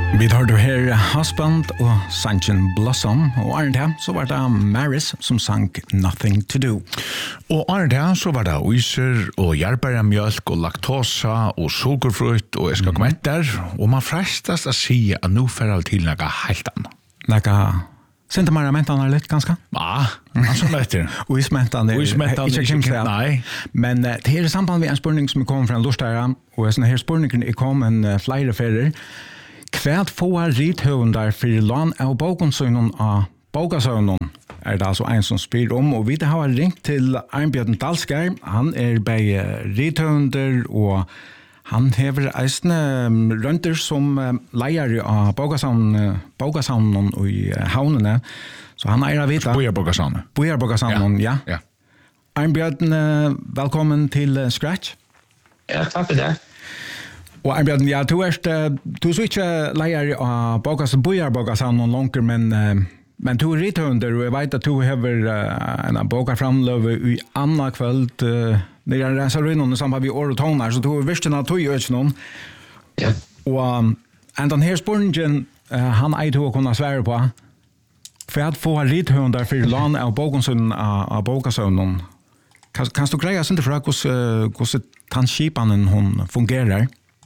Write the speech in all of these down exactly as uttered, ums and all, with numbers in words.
Vi hørte her Husband og sangen Blossom, og Arne her så var det Maris som sang Nothing to Do. Og Arne her så var det Uyser og jordbærmjølk og laktosa og sukkerfrukt og jeg skal komme etter, og man frestes å si at nå får jeg til noe helt annet. Noe Sinte Maria mentan er litt, ganske? Ja, han som etter. Uismentan er ikke kjemst det. Nei. Men uh, det er i samband med en spørning som er kommet fra en lustæra, og sånne her spørningen er kommet uh, flere ferier. Hvert få rithøvendar for lan av bokonsøgnen av bokasøgnen er det altså en som spyr om, og vi har ringt til Arnbjørn Dalskær. Han er begge rithøvender, og han hever eisne rønter som leier av bokasøgnen og i havnene, så han er av vita. Bojar bokasøgnen. Bojar bokasøgnen, ja. ja. Arnbjørn, velkommen til Scratch. Ja, takk for det. Og Arnbjørn, ja, du er du så ikke leier av bokas, bojar bokasøgnen langer, men men du er rithøvender, og jeg vet at du hever en bokaframløve i anna kveld, det er rensarøynen sammen med år og toner, så du er virsten av tog i øyne. Ja. Og um, den her spørningen, uh, han er til å kunne svære på, for at få rithøvender for lan av bokasøgnen av bokasøgnen, kan, kan du greie sånn fra hvordan tannskipanen hun fungerer?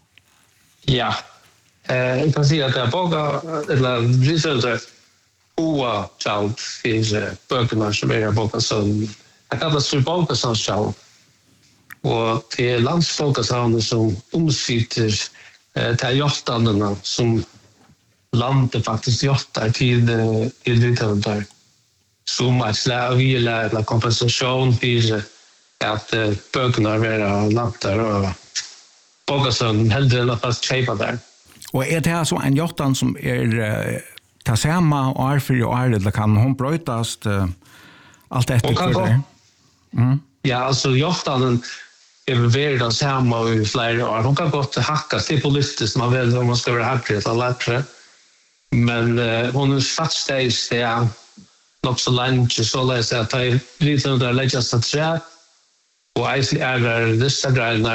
Ja, eh, jeg kan si at det er boka, eller rithøvender, Oa tjalt for bøkene som er i bokasøgnen. Jeg kalles for bokasøgnen. Og det er landsfolkasavnet som omsitter eh, til hjertene som landet faktisk hjerter til rithøvender. Som et slavile eller kompensasjon for at eh, bøkene er landet der og bokasøgnen heldre enn at fast kjeipa der. Og er det altså en hjertan som er uh, ta samma år for år, eller kan hun brøytast uh, alt etter for det? Mm. Ja, altså hjertanen er vært den samme i flere år. Hun kan godt hakkas til politisk, man vet om man skal være hakkere eller lettere. Men uh, hun er fattstegg det er nok så lenge, så leser jeg at jeg litt under legges til tre, og jeg er der disse greiene,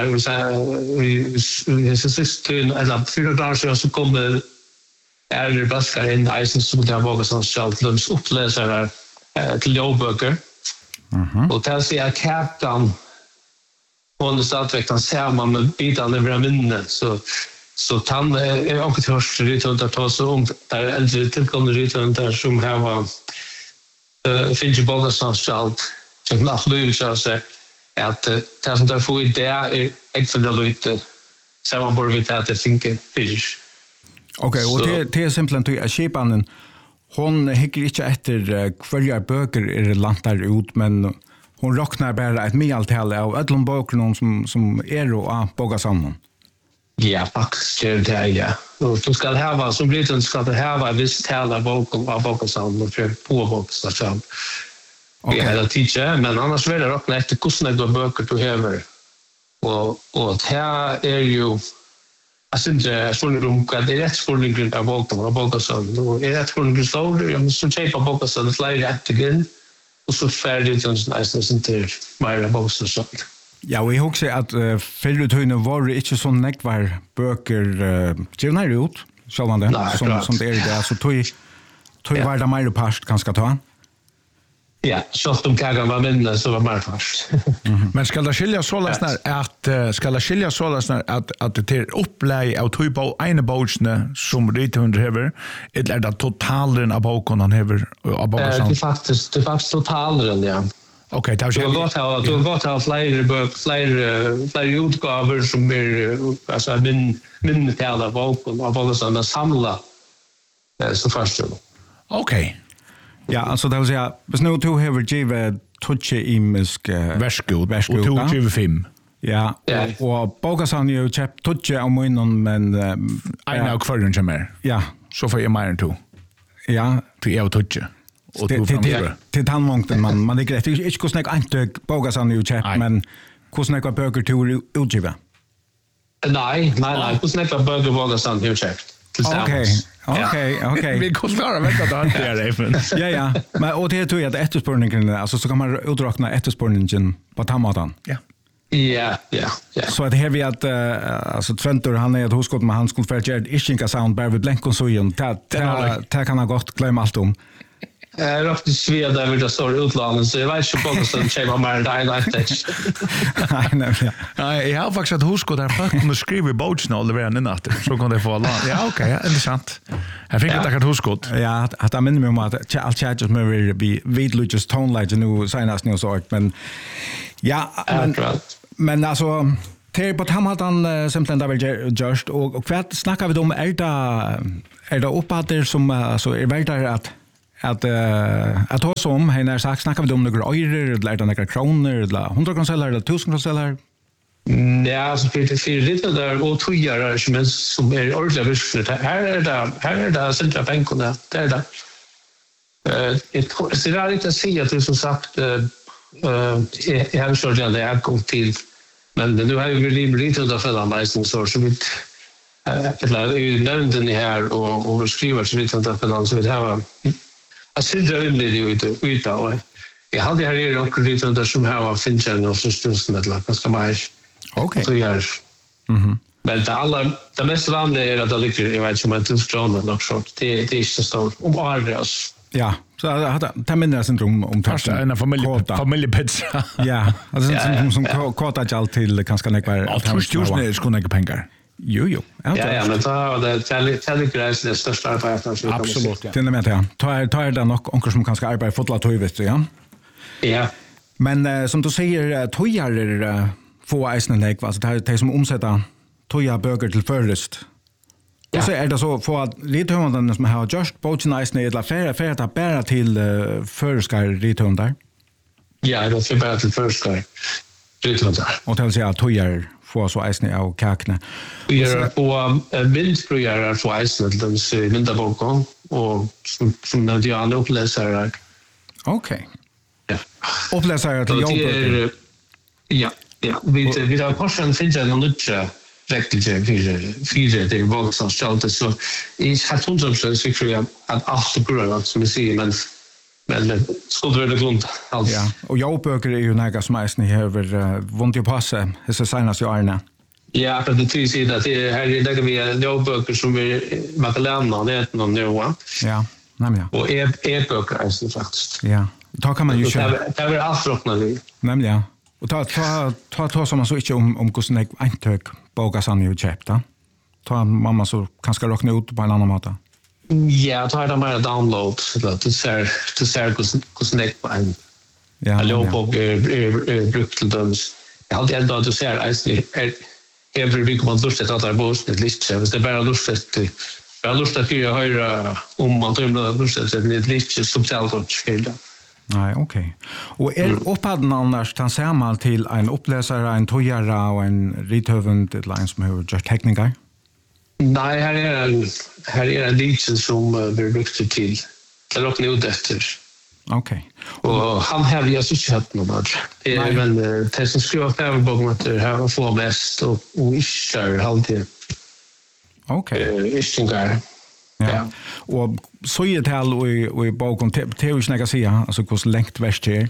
i siste tiden, eller fire dager siden, så kommer er det baskar inn eisen som det har våget sånn selv til å opplese her til jobbøker. Mm-hmm. Og til å si at kætan hun er stadigvæk den samme med bitene over minne, så så tann er også til hørst rytønder ta så om det er eldre tilkommende rytønder som har uh, finnes i våget sånn selv som lagt løy så å si at uh, det som der får idé er ikke for det løyte sammen borde vi til at det finner fyrs. Okej, okay, och det det är simpelt att skipanen hon hickar inte efter kvarja böcker är lantar ut men hon räknar bara ett medeltal av alla böckerna som som är då av bokasögnen. Ja, faktiskt det är ja. Och du ska ha som blir det ska det ha visst tal av böcker av bokasögnen för på bokasögnen. Okej, okay. Det teacher men annars vill jag räkna efter hur många böcker du har. Och och här är ju Jag syns att om det är rätt spårning av boken och bokasögnen. Och är rätt spårning stor, jag måste köpa bokasögnen flera rätt igen. Och så färdigt och nästan till mer bokasögnen. Ja, och jag också att uh, förut var det inte så nekvar böcker uh, givna ut, själva det, Nej, som, som det är det. Så tog, tog ja. Var det mer past ganska ta. Ja, så om kagan var minne så var mer fast. Mm-hmm. Men skal det skilja så läsnar att uh, skal det skilja så läsnar att att det är upplägg av två på ena boksne som rithönder hever eller är det totalen av boken han hever av boken? Det är faktiskt det är faktiskt totalen, ja. Okej, det har gått ha du har gått ha flera böcker, flera flera utgåvor som är alltså min min tal av boken av boken som samla så först. Okej. Ja, alltså det vill säga, hvis nu du har givet touche imisk värskod och du givet fem. Ja, yeah. och, och bokasögnen ju köpt touche av munnen, men en av kvarren som är. Ja. Så får jag mer än två. Ja. Till jag touche. Och du framför. Till tandmångten man, man är greit. Inte hur snäck inte bokasögnen ju köpt, men hur snäck var böcker till utgiva? Nej, nej, nej. Hur snäck var böcker bokasögnen ju köpt? Okej. Okej, okej. Vi kan svara vänta då inte är det. Ja, ja. Men och det tror jag att efterspårningen alltså så kan man uträkna efterspårningen på tamatan. Ja. Ja, ja, ja. Så att här vi att uh, alltså Tventor han är ett hoskott med han skulle för att Ischinka sound bara vid blänkon så igen. Det kan han gott glömma allt om. Jag är ofta sved där vid det står utlandet så jag vet inte på som tjejma mer än highlights. Nej, nej. Nej, jag har faktiskt ett hoskott där folk kunde skriva i bogen och leverera den natten. Så kan det få alla. Ja, okej, ja, intressant. Jag fick ett hoskott. Ja, att jag minns mig om att allt chattet med vi vid Lucas Tonelight nu senast nu så men ja, men, men alltså det på Hamilton simpelthen där väl just och och vad snackar vi om är det är det uppåt som alltså är väl där att att uh, att ha som här när sagt snackar vi om några öre eller några kronor eller hundra kronor eller tusen kronor. Ja, så för det för lite där och tojar som är som är ordentligt visst. Här är det här är det centra banken där. Det är det. Eh, det ser ut att se att det som sagt eh jag har så det är kom till men nu har vi väl lite under för den licensen så så vi eller i London här och och skriver så lite under för den så vi har jag syns det väl det ute ute och jag hade här är också lite under som här var finchen och så stund med la ganska mycket. Okej. Så jag Mhm. Men det alla det mest vanliga är att det ligger jag vet inte om det är stranden också det det är inte så om Argos. Ja, så hade ta minnas syndrom om Fast en familj familjepizza. Ja, alltså som som kota jalt till kanske näkvar. Ja, tusen är skulle näkva pengar. Jo jo. Ja, ja, men så det tällig tällig gräs det största arbetet som absolut. Ja. Till och med ja. Ta ta det nog onkel som kanske arbetar fotla tog vet du, ja. Ja. Men uh, som du säger tojar uh, få isen lägg alltså det är som omsätta toja böcker till förrest. Ja. Och så är det så för att rithundar som har just bogen isen eller färre färre att bära till uh, förskar rithundar. Ja, det är bara till förskar rithundar. Och det vill säga tojar få så isen av kakne. Vi gör på bildprojar för isen till dem så mynda boken och som som när jag uppläser. Okej. Ja. Uppläsare till jobb. Ja, ja. Vi vi har portion finns det något räckligt fyra fyra det var så stort så i har hundra procent säker att allt går som vi ser men men skulle det grund alltså. Ja, och jobböcker är ju några som är ni över vont ju passa så senaste åren. Ja, för det tycks ju att det här är det vi jobböcker som vi man kan lämna det är någon nivå. Ja, nämligen. Och är är böcker är faktiskt. Ja. Då kan man ju köra. Det är avrocknande. Nämligen. Och ta ta ta ta som man så inte om om hur snägg eintök bokas han ju köpta. Ta mamma så kanske räkna ut på en annan måte. Ja, ta det mer download så att det ser det ser hur snägg på en. Ja. Allo på brukt till dem. Jag hade ändå att se alltså är every week man lustigt att det är ett list så det är bara lustigt. Jag har lust att höra om man tror lustigt att det är ett list subtilt och skilda. Nej, okej. Okay. Och är upphaden annars kan säga man till en uppläsare, en tojara och en rithövend ett line som har just tekniker? Nej, här är en här är en liten som blir brukt till. Det råkar ut efter. Okej. Okay. Och han har ju så sett någon det är men det som skriver på överboken att det här får mest och och isär alltid. Okej. Okay. Istingar. Ja. Ja. Och så är det här och i, och i boken till hur snägga säga alltså hur längt värst är?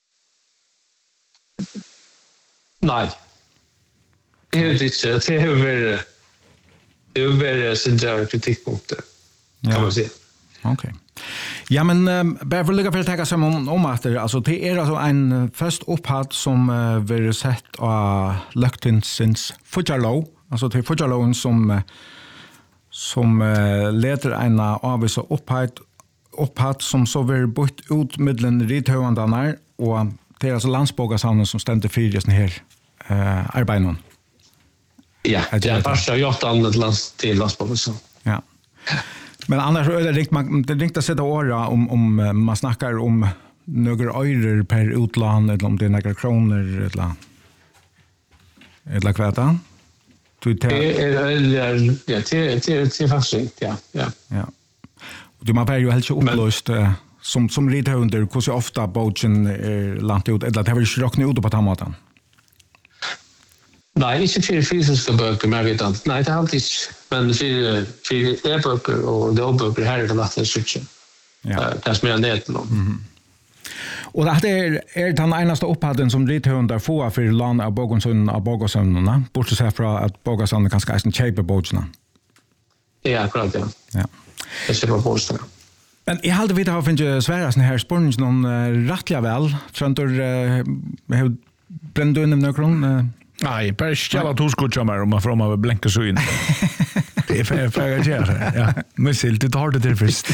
Nej. Det är inte det är över det är över sin kritikpunkter. Kan man säga. Okej. Okay. Ja, men um, bara för att lägga för att tänka sig om, om att det, alltså, det är alltså en först upphatt som uh, blir sett av Lögtinsins Fudjarlov, alltså det är Fudjarloven som uh, som uh, leder en avvisa upphatt, upphatt som så blir bytt ut mellan rithövandarna och det är alltså landsbogasamnen som ständer för sån här uh, arbeten. Ja, det är bara gjort annat lands till landsbogasamnen. Ja. Men annars är det riktigt man det riktigt att sätta åra om om man snackar om några örer per utland eller om det är några kronor eller eller kväta. Du tar ja det det det faktiskt ja ja. Ja. Du man bär ju helt så upplöst som som lite under hur så ofta bogen är lant ut eller det har ju rocknat ut på tamatan. Nej, inte för fysiska böcker, men jag vet inte. Nej, det är alltid, men för, för e-böcker och lågböcker här är det lättare att switcha. Ja. Det är mer nät. Mm. Och det är är den enaste upphatten som rithundar får för lan av Bogonsund av Bogosundna. Bortsett sig från att Bogosund kan ska en shape boardsna. Ja, akkurat, ja. Ja. Det ser på boardsna. Men jag hade vid att finna svära sån här spårning någon uh, rättliga väl. Tröntor uh, har bränt under någon. Uh. Nej, bara stjäla toskotchammar om man får man blänka så in. Det är för för att göra. Ja, muskel du tar det till först.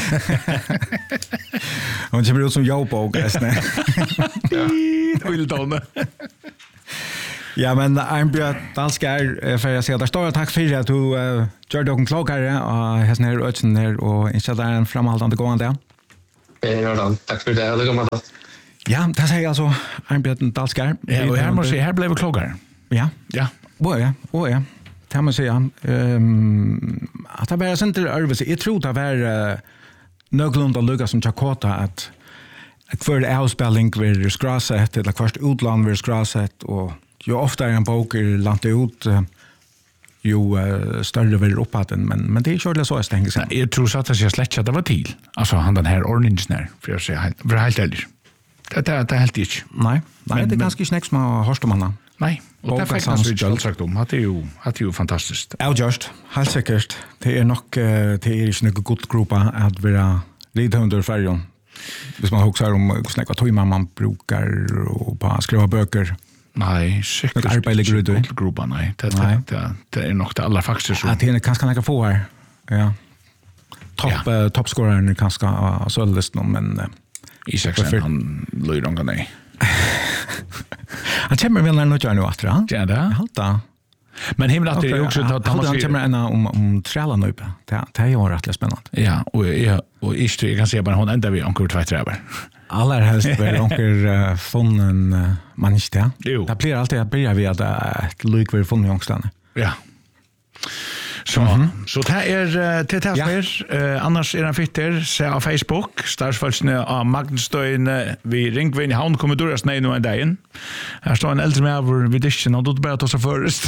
Hon kommer ut som jag på gästen. Ja, vill då. Ja, men Arnbjørn Dalskær, för jag säger där står tack för att du uh, gör dig klokare och hästen här och här och installerar en framhållande gående. Ja, då. Tack för det. Det kommer då. Ja, det säger alltså Arnbjørn Dalskær. Ja, och här måste här blev vi klokare. Ja. Ja. Åh ja, åh ja. Det man säga. Ehm att det var inte överse. Jag tror det var uh, någorlunda lugga som Chakota att att för avspelning vid skrasset eller först utland vid skrasset och ju ofta är en bok i landet ut uh, ju uh, större vid upphatten men men det är ju så jag tänker så. Jag tror så att jag släckt att det var till. Alltså han den här orange där för att säga för helt ärligt. Det det det helt inte. Nej, nej det är ganska snäckt som Horstmanna. Nej, och det fick man ju sagt om. Det är ju det är ju fantastiskt. Ja, just. Helt säkert. Det är nog det är inte något gott gruppa att vara lite under färjan. Hvis man huxar om snäcka tojman man brukar och bara skriva böcker. Nej, säkert. Det arbetar ligger det i gruppa, nej. Det det det är nog det allra faktiskt så. Att det är kanske några få här. Ja. Topp ja. uh, toppscorern kanske uh, så listan men Isaksson han lyder någon nej. Han kommer väl nu nu åter, va? Ja, det. Halta. Men himla att det är också att han kommer en om om träla nu på. Det det är ju rätt spännande. Ja, och ja, och ist jag kan se bara hon ända vi onkel två träber. Allra helst väl onkel funnen man inte. Det blir alltid att börja vi att ett lyck vi funnen jongstarna. Ja. Så mm-hmm. så det är till det här eh annars är den fitter se på Facebook starsfolkne av Magnusstøyen vi Ringvin i Havn kommer då snä nu en dag. Här står en äldre med över vid dischen och då bara ta så först.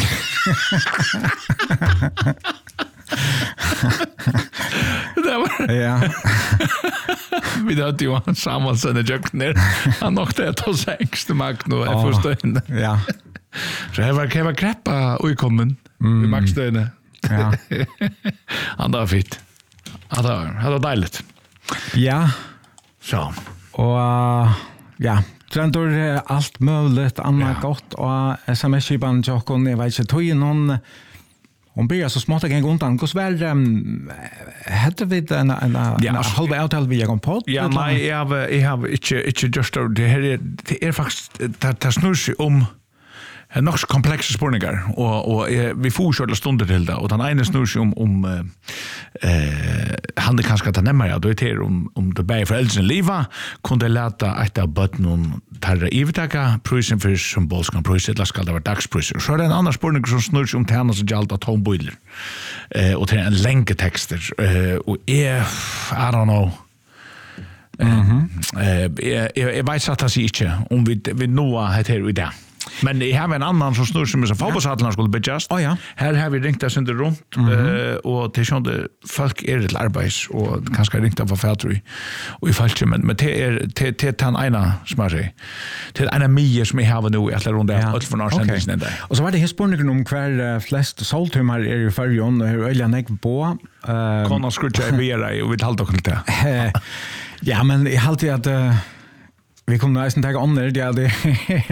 Det var ja. Vi då du han Samuelsen och Jack ner. Han nog det att så extra makt nu är förstående. Ja. Så här var kan vara kreppa och kommen. Vi Magnusstøyen. Ja. Han var fint. Han var, han var dejligt. Ja. Så. Och uh, ja, trendor uh, allt möjligt annat ja. Gott och sms-skipan Jokon, jag vet inte, tog ju någon hon blir så smått en gång undan. Hur väl um, hade vi en, en, en ja, halva avtal via en podd? Ja, nej, jag har, jag har inte, inte just det här är, det är faktiskt, det, det snurrar sig om en nog komplexa spårningar och och vi får ju stunder till det och den ena snurrar sig om om eh han det kanske att nämna ja då är det om om det bäi föräldrarna leva kunde låta ett av bottnen tarra ivtaka prisen för symbolska priset la ska det vara dagspriser så är det en annan spårning som snurrar sig om tärna så jalta tomboiler eh och till en länke texter eh och är I don't know. Mhm. Eh jag jag vet att det sig inte om vi vi nå heter i det. Men jag har en annan som snurrar som är så fotbollshallarna skulle bejust. Oh, ja. Här har vi ringt oss under runt mm-hmm. uh, och till sånt folk är det arbets och kanske ringt av författori och i fallet men men det är till till han ena smarre. Till ena mie som jag har nu i alla runda allt från Arsenal där. Och så var det hissporningen om kvar flest soltumar är i färjan och hur öliga näck på. Eh Kan man skruva vidare och vi håller dock lite. Ja, men jag har alltid att uh, vi kommer nästan ta om det ja det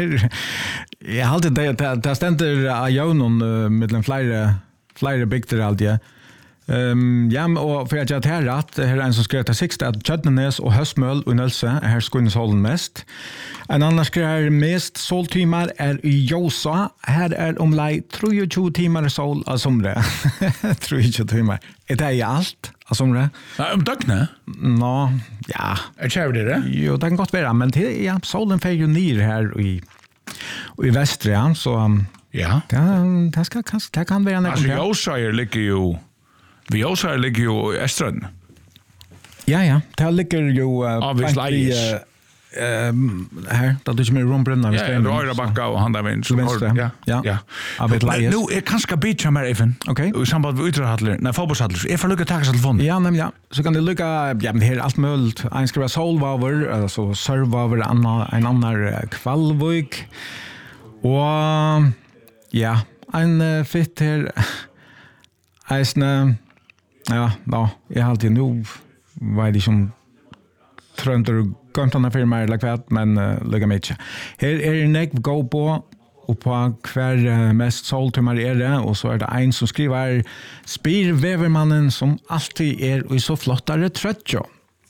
jag har alltid det det ständer av Jonon mellan flera flera bygder alltid. Ehm ja och för att jag tar rätt här är en som skrev att sexta att Tjötnenes och Höstmöl och Nölse här skulle hållen mest. En annan skrev mest soltimmar är i Josa. Här är om lei tjugo timmar sol av somre. tjugo timmar. Är det är allt av somre? Ja, om dagna? Nå, ja. Är kör det det? Jo, det kan gott vara, men det ja, solen fer ju ner här i och i väster ja, så um, ja. Det det ska kanske det kan vara något. Alltså Josa ligger ju vi Josa ligger ju i Öströn. Ja ja, det ligger ju uh, i ehm här då du med rumbrunna Ja, det var backa och han där vänster. Ja. Ja. Ja. Jag vet läge. Nu är kanske bit mer even. Okej. I samband med utrahadler. Nej, fotbollshadler. Jag får lucka tacka telefon. Ja, nämligen. Ja. Så kan det lucka ja, men det är allt möjligt. En skriva solvaver, alltså servaver annan en annan kvalvik. Och ja, en uh, fitt här Eisne, ja, då, jag har alltid nu var det som trönter göntarna för mig eller kvart, men uh, lägga mig inte. Här är det nek gå på och på kvar uh, mest soltumar är det, och så är det en som skriver spyr vävermannen som alltid är i så flottare tröttjo.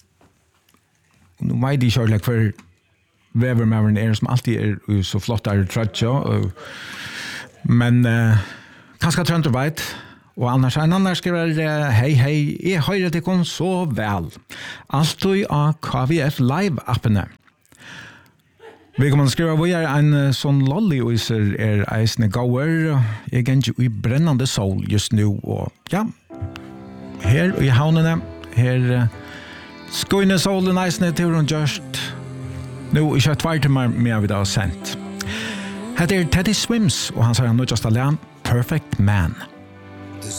Nu vet jag inte för vävermannen är som alltid är i så flottare tröttjo, uh, men uh, kanske trönter vet. Och annars en annan skriver hej hej, jag høyrer det kom så väl. Alltid av K V F Live-appene. Vi kommer att skriva vad är en sån lolly-uiser er eisne gauer. Jeg er ikke i brennande sol just nu. Og ja, her i havnene, her skoine solen eisne til hun gjørst. Nå, ikke tvær til meg med vi da har sendt. Hette er Teddy Swims, og han sier han nødjast alene, Perfect Man.